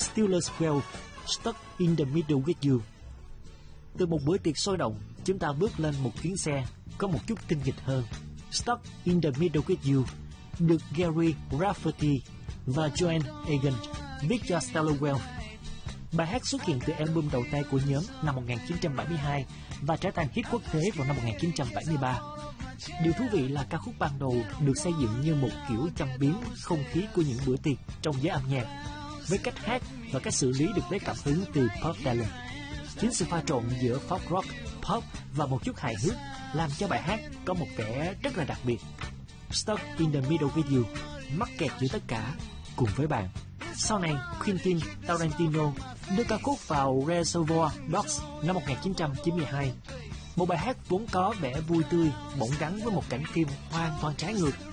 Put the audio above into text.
Steelers 12, Stuck in the Middle with You. Từ một bữa tiệc sôi động, chúng ta bước lên một chuyến xe có một chút tinh nghịch hơn. Stuck in the Middle with You được Gary Rafferty và Joanne Egan viết cho Stellarwell. Bài hát xuất hiện từ album đầu tay của nhóm năm 1972 và trở thành hit quốc tế vào năm 1973. Điều thú vị là ca khúc ban đầu được xây dựng như một kiểu châm biếm không khí của những bữa tiệc trong giới âm nhạc, với cách hát và cách xử lý được lấy cảm hứng từ pop ballad. Chính sự pha trộn giữa folk rock, pop và một chút hài hước làm cho bài hát có một vẻ rất là đặc biệt. Stuck in the Middle with You, mắc kẹt giữa tất cả cùng với bạn. Sau này, Quentin Tarantino đưa ca khúc vào Reservoir Dogs năm 1992. Một bài hát vốn có vẻ vui tươi bỗng gắn với một cảnh phim hoàn toàn trái ngược